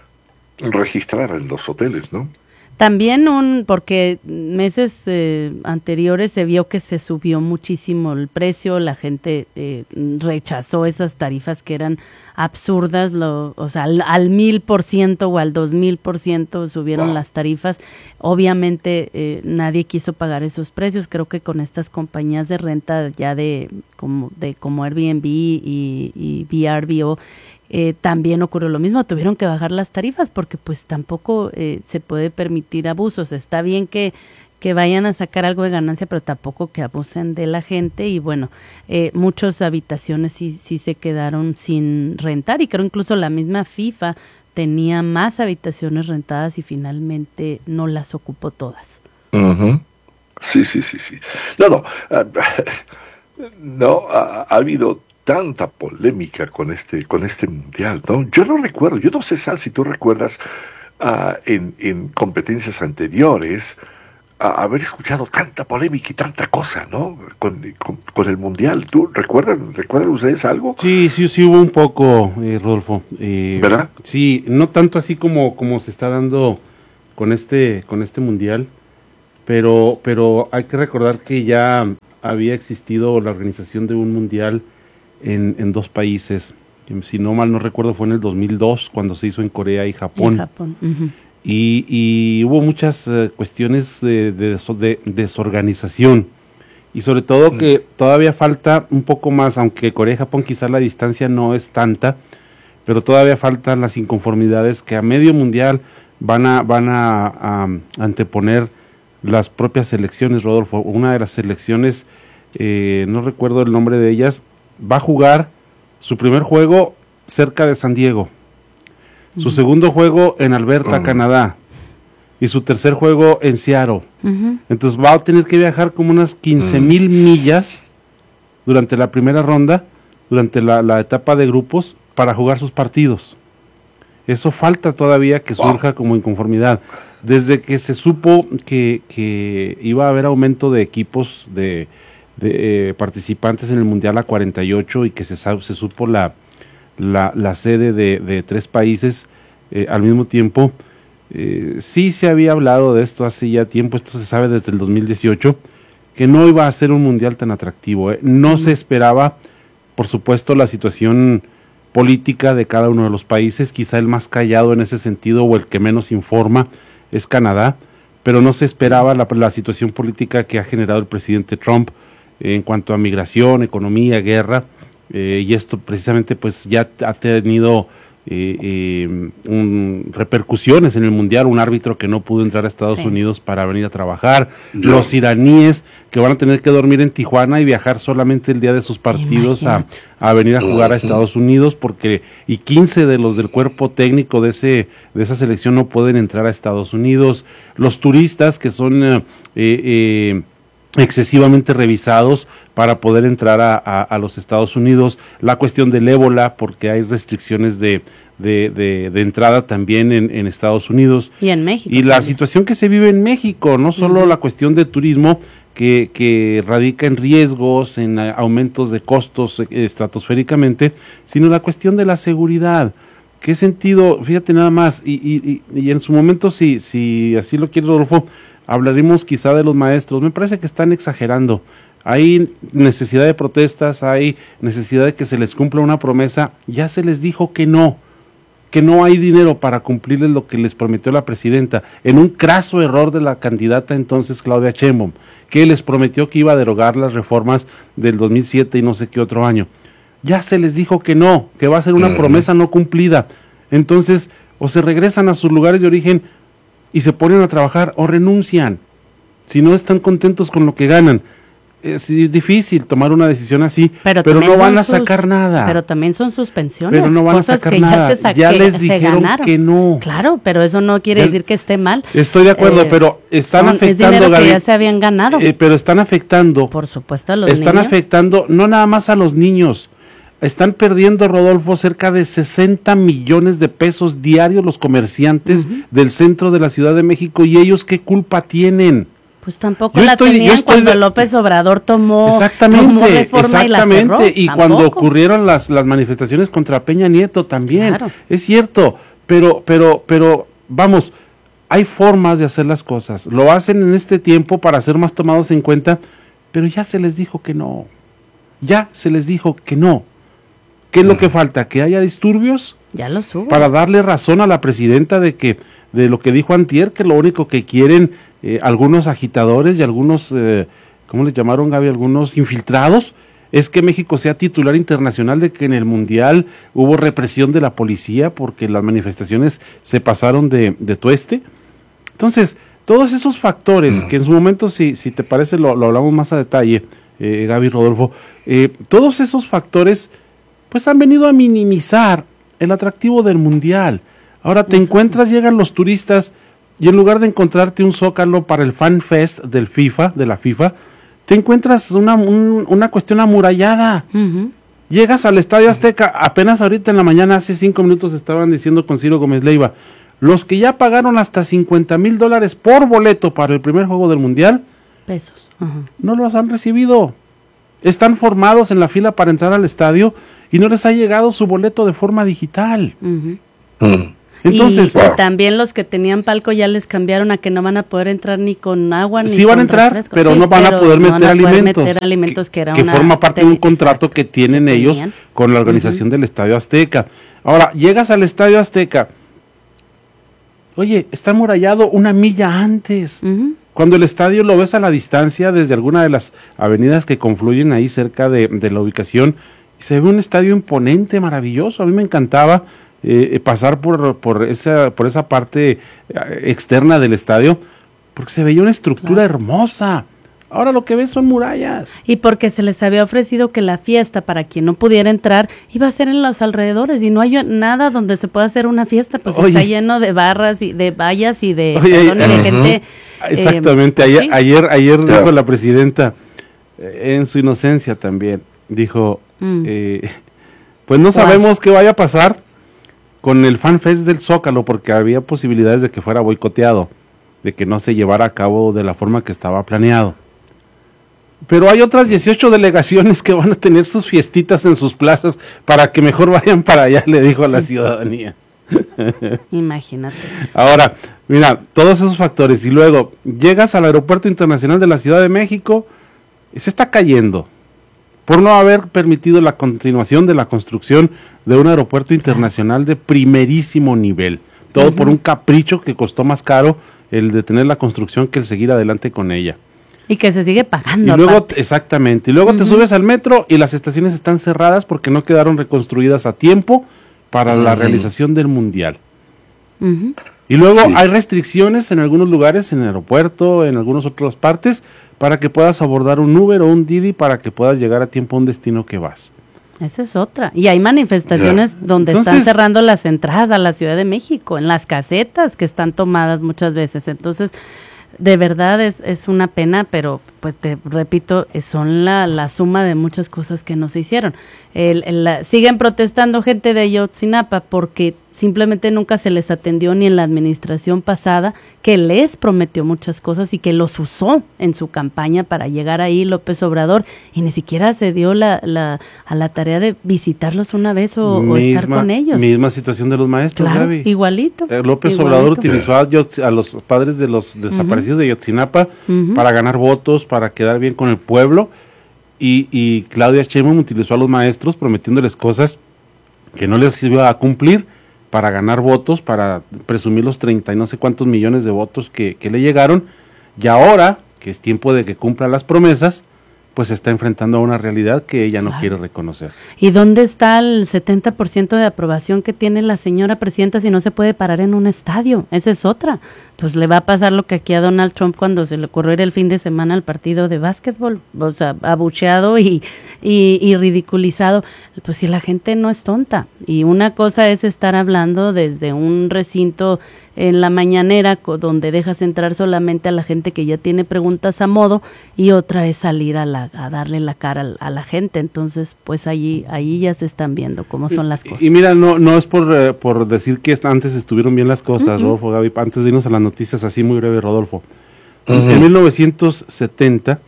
registrar en los hoteles, ¿no? También un, porque meses eh, anteriores se vio que se subió muchísimo el precio, la gente eh, rechazó esas tarifas que eran absurdas, lo, o sea, al, al mil por ciento o al dos mil por ciento subieron wow. las tarifas. Obviamente eh, nadie quiso pagar esos precios. Creo que con estas compañías de renta ya de como de como Airbnb y, y V R B O, Eh, también ocurrió lo mismo, tuvieron que bajar las tarifas porque pues tampoco eh, se puede permitir abusos. Está bien que, que vayan a sacar algo de ganancia, pero tampoco que abusen de la gente, y bueno, eh, muchas habitaciones sí, sí se quedaron sin rentar, y creo incluso la misma FIFA tenía más habitaciones rentadas y finalmente no las ocupó todas. Uh-huh. Sí, sí, sí, sí. No, no, uh, no, ha, ha habido tanta polémica con este, con este mundial, ¿no? Yo no recuerdo, yo no sé, Sal, si tú recuerdas uh, en, en competencias anteriores a haber escuchado tanta polémica y tanta cosa, ¿no? Con, con, con el mundial. ¿Tú recuerdan, recuerdan ustedes algo? Sí, sí, sí hubo un poco, eh, Rodolfo. Eh, ¿Verdad? Sí, no tanto así como, como se está dando con este, con este mundial, pero, pero hay que recordar que ya había existido la organización de un mundial en, en dos países. Si no mal no recuerdo, fue en el dos mil dos, cuando se hizo en Corea y Japón. En Japón. Uh-huh. Y, y hubo muchas uh, cuestiones de, de, de desorganización y sobre todo mm. que todavía falta un poco más, aunque Corea y Japón quizás la distancia no es tanta, pero todavía faltan las inconformidades que a medio mundial van a van a, a anteponer las propias selecciones. Rodolfo, una de las selecciones, eh, no recuerdo el nombre de ellas, va a jugar su primer juego cerca de San Diego, su segundo juego en Alberta, uh-huh. Canadá, y su tercer juego en Seattle. Uh-huh. Entonces va a tener que viajar como unas quince mil uh-huh. millas durante la primera ronda, durante la, la etapa de grupos, para jugar sus partidos. Eso falta todavía que surja wow. como inconformidad. Desde que se supo que, que iba a haber aumento de equipos de, de eh, participantes en el Mundial a cuarenta y ocho y que se, se supo la... La, la sede de, de tres países eh, al mismo tiempo, eh, sí se había hablado de esto hace ya tiempo, esto se sabe desde el dos mil dieciocho, que no iba a ser un mundial tan atractivo. Eh. No mm. se esperaba, por supuesto, la situación política de cada uno de los países, quizá el más callado en ese sentido o el que menos informa es Canadá, pero no se esperaba la, la situación política que ha generado el presidente Trump eh, en cuanto a migración, economía, guerra. Eh, y esto precisamente pues ya ha tenido eh, eh, un, repercusiones en el mundial, un árbitro que no pudo entrar a Estados sí. Unidos para venir a trabajar, no. los iraníes que van a tener que dormir en Tijuana y viajar solamente el día de sus partidos a, a venir a jugar a Estados Unidos, porque y quince de los del cuerpo técnico de ese de esa selección no pueden entrar a Estados Unidos, los turistas que son eh, eh, excesivamente revisados para poder entrar a, a, a los Estados Unidos, la cuestión del ébola, porque hay restricciones de, de, de, de entrada también en, en Estados Unidos. Y en México. Y la también. situación que se vive en México, no solo uh-huh. la cuestión de turismo, que, que radica en riesgos, en aumentos de costos estratosféricamente, sino la cuestión de la seguridad. ¿Qué sentido? Fíjate nada más, y, y, y en su momento, si, si así lo quiere Rodolfo, hablaremos quizá de los maestros. Me parece que están exagerando. Hay necesidad de protestas, hay necesidad de que se les cumpla una promesa. Ya se les dijo que no, que no hay dinero para cumplirles lo que les prometió la presidenta, en un craso error de la candidata entonces Claudia Sheinbaum, que les prometió que iba a derogar las reformas del dos mil siete y no sé qué otro año. Ya se les dijo que no, que va a ser una promesa no cumplida. Entonces, o se regresan a sus lugares de origen y se ponen a trabajar o renuncian, si no están contentos con lo que ganan. Es difícil tomar una decisión así, pero, pero no van a sacar sus, nada. Pero también son suspensiones. Pero no van a sacar que nada. Ya, se ya les que dijeron que no. Claro, pero eso no quiere ya, decir que esté mal. Estoy de acuerdo, eh, pero están son, afectando. Es dinero Gaby, que ya se habían ganado. Eh, pero están afectando. Por supuesto a los están niños. Están afectando no nada más a los niños. Están perdiendo, Rodolfo, cerca de sesenta millones de pesos diarios los comerciantes uh-huh. del centro de la Ciudad de México, y ellos ¿qué culpa tienen? Pues tampoco yo la estoy, tenían cuando de... López Obrador tomó, exactamente, tomó reforma exactamente, y la cerró. Y cuando ocurrieron las, las manifestaciones contra Peña Nieto también, claro. Es cierto, pero, pero, pero, vamos, hay formas de hacer las cosas, lo hacen en este tiempo para ser más tomados en cuenta, pero ya se les dijo que no, ya se les dijo que no. ¿Qué es lo que falta? ¿Que haya disturbios? Ya lo subo. Para darle razón a la presidenta de que de lo que dijo antier, que lo único que quieren eh, algunos agitadores y algunos, eh, ¿cómo les llamaron, Gaby? Algunos infiltrados, es que México sea titular internacional de que en el Mundial hubo represión de la policía porque las manifestaciones se pasaron de, de tueste. Entonces, todos esos factores, que en su momento, si, si te parece, lo, lo hablamos más a detalle, eh, Gaby, Rodolfo, eh, todos esos factores pues han venido a minimizar el atractivo del Mundial. Ahora te Eso. encuentras, llegan los turistas, y en lugar de encontrarte un zócalo para el Fan Fest del FIFA, de la FIFA, te encuentras una, un, una cuestión amurallada. Uh-huh. Llegas al Estadio Azteca, apenas ahorita en la mañana, hace cinco minutos estaban diciendo con Ciro Gómez Leiva, los que ya pagaron hasta cincuenta mil dólares por boleto para el primer juego del Mundial, pesos, uh-huh. no los han recibido. Están formados en la fila para entrar al estadio y no les ha llegado su boleto de forma digital. Uh-huh. Mm. Entonces, y, y también los que tenían palco ya les cambiaron a que no van a poder entrar ni con agua ni sí van a entrar, refresco. pero sí, no van pero a poder no meter van a poder alimentos, meter alimentos que, que, era que una forma parte de un contrato exacto, que tienen que ellos tenían. con la organización uh-huh. del Estadio Azteca. Ahora, llegas al Estadio Azteca, oye, está amurallado una milla antes. Uh-huh. Cuando el estadio lo ves a la distancia desde alguna de las avenidas que confluyen ahí cerca de, de la ubicación, se ve un estadio imponente, maravilloso. A mí me encantaba eh, pasar por, por, esa, por esa parte externa del estadio, porque se veía una estructura claro. hermosa. Ahora lo que ves son murallas. Y porque se les había ofrecido que la fiesta, para quien no pudiera entrar, iba a ser en los alrededores, y no hay nada donde se pueda hacer una fiesta, pues oye, está lleno de barras y de vallas y de, oye, perdón, uh-huh. de gente. Exactamente, eh, ayer, ¿sí? ayer, ayer yeah. dijo la presidenta, eh, en su inocencia también, dijo, mm. eh, pues no sabemos wow. qué vaya a pasar con el Fan Fest del Zócalo, porque había posibilidades de que fuera boicoteado, de que no se llevara a cabo de la forma que estaba planeado. Pero hay otras dieciocho delegaciones que van a tener sus fiestitas en sus plazas para que mejor vayan para allá, le dijo a la ciudadanía. Imagínate. Ahora, mira, todos esos factores, y luego llegas al Aeropuerto Internacional de la Ciudad de México, y se está cayendo por no haber permitido la continuación de la construcción de un aeropuerto internacional de primerísimo nivel. Todo uh-huh. por un capricho que costó más caro el detener la construcción que el seguir adelante con ella. Y que se sigue pagando. Y luego, aparte. exactamente, y luego uh-huh. te subes al metro y las estaciones están cerradas porque no quedaron reconstruidas a tiempo para uh-huh. la realización del Mundial. Uh-huh. Y luego sí. hay restricciones en algunos lugares, en el aeropuerto, en algunas otras partes, para que puedas abordar un Uber o un Didi para que puedas llegar a tiempo a un destino que vas. Esa es otra. Y hay manifestaciones yeah. donde Entonces, están cerrando las entradas a la Ciudad de México, en las casetas que están tomadas muchas veces. Entonces, de verdad es, es una pena, pero pues te repito, son la, la suma de muchas cosas que no se hicieron. El, el, la, siguen protestando gente de Ayotzinapa porque simplemente nunca se les atendió ni en la administración pasada, que les prometió muchas cosas y que los usó en su campaña para llegar ahí López Obrador, y ni siquiera se dio la, la, a la tarea de visitarlos una vez o, misma, o estar con ellos. Misma situación de los maestros, claro, Gaby. igualito. Eh, López igualito. Obrador utilizó a, Yotz, a los padres de los desaparecidos uh-huh. de Ayotzinapa uh-huh. para ganar votos, para quedar bien con el pueblo, y, y Claudia Sheinbaum utilizó a los maestros prometiéndoles cosas que no les iba a cumplir para ganar votos, para presumir los treinta y no sé cuántos millones de votos que, que le llegaron, y ahora, que es tiempo de que cumpla las promesas, pues se está enfrentando a una realidad que ella no claro. quiere reconocer. ¿Y dónde está el setenta por ciento de aprobación que tiene la señora presidenta si no se puede parar en un estadio? Esa es otra. Pues le va a pasar lo que aquí a Donald Trump cuando se le ocurrió ir el fin de semana al partido de básquetbol, o sea, abucheado y, y, y ridiculizado. Pues si la gente no es tonta. Y una cosa es estar hablando desde un recinto en la mañanera donde dejas entrar solamente a la gente que ya tiene preguntas a modo, y otra es salir a, la, a darle la cara a, a la gente. Entonces, pues allí, ahí ya se están viendo cómo son las cosas. Y, y mira, no, no es por, eh, por decir que antes estuvieron bien las cosas, uh-huh. Rodolfo, Gaby, antes de irnos a las noticias así muy breve, Rodolfo. Uh-huh. En mil novecientos setenta,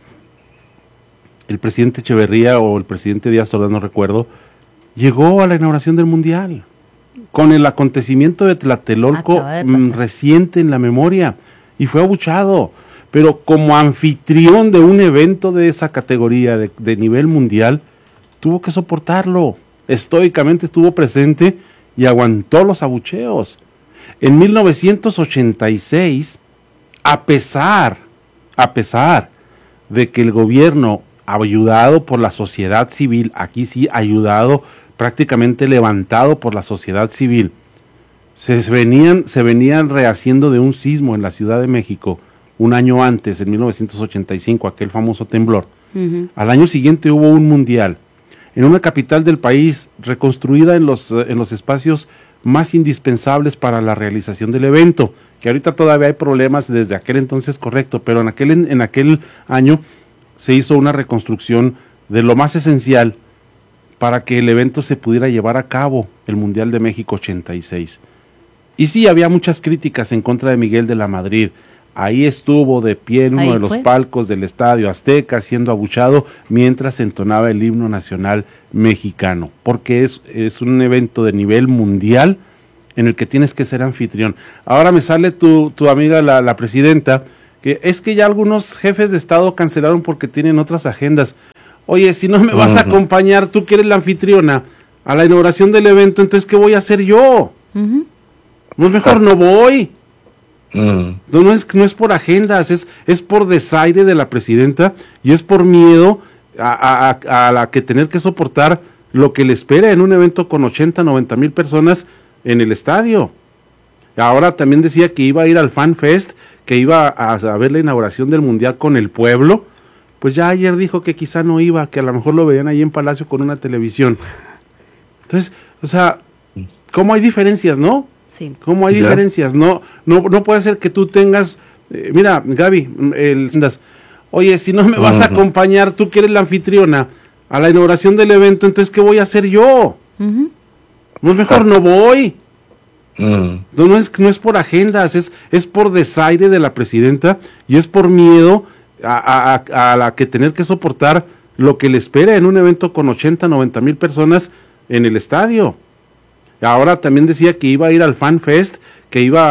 el presidente Echeverría o el presidente Díaz Ordaz, no recuerdo, llegó a la inauguración del Mundial, con el acontecimiento de Tlatelolco de m, reciente en la memoria, y fue abuchado, pero como anfitrión de un evento de esa categoría, de, de nivel mundial, tuvo que soportarlo, estoicamente estuvo presente y aguantó los abucheos. En mil novecientos ochenta y seis, a pesar, a pesar de que el gobierno, ayudado por la sociedad civil, aquí sí, ayudado, prácticamente levantado por la sociedad civil, se venían, se venían rehaciendo de un sismo en la Ciudad de México un año antes, en mil novecientos ochenta y cinco, aquel famoso temblor. Uh-huh. Al año siguiente hubo un mundial, en una capital del país, reconstruida en los, en los espacios más indispensables para la realización del evento, que ahorita todavía hay problemas desde aquel entonces, correcto, pero en aquel, en, en aquel año se hizo una reconstrucción de lo más esencial para que el evento se pudiera llevar a cabo, el Mundial de México ochenta y seis. Y sí, había muchas críticas en contra de Miguel de la Madrid. Ahí estuvo de pie en uno Ahí de los fue. palcos del Estadio Azteca siendo abuchado mientras entonaba el himno nacional mexicano, porque es, es un evento de nivel mundial en el que tienes que ser anfitrión. Ahora me sale tu, tu amiga la, la presidenta, que es que ya algunos jefes de Estado cancelaron porque tienen otras agendas. Oye, si no me vas a acompañar, tú que eres la anfitriona, a la inauguración del evento, entonces ¿qué voy a hacer yo? Ujú. No, mejor no voy. Mm. No, no es, no es por agendas, es, es por desaire de la presidenta y es por miedo a, a, a, a la que tener que soportar lo que le espera en un evento con ochenta, noventa mil personas en el estadio. Ahora también decía que iba a ir al Fan Fest, que iba a, a ver la inauguración del Mundial con el pueblo. Pues ya ayer dijo que quizá no iba, que a lo mejor lo veían ahí en Palacio con una televisión. Entonces, o sea, ¿cómo hay diferencias, no? Sí. ¿Cómo hay Ya. diferencias? No, no, no puede ser que tú tengas, eh, mira, Gaby, el, oye, si no me vas a Ujú. acompañar, tú que eres la anfitriona, a la inauguración del evento, entonces ¿qué voy a hacer yo? Ujú. No, mejor no voy. Mm. No, no es, no es por agendas, es, es por desaire de la presidenta y es por miedo a, a, a la que tener que soportar lo que le espera en un evento con ochenta, noventa mil personas en el estadio. Ahora también decía que iba a ir al Fan Fest, que iba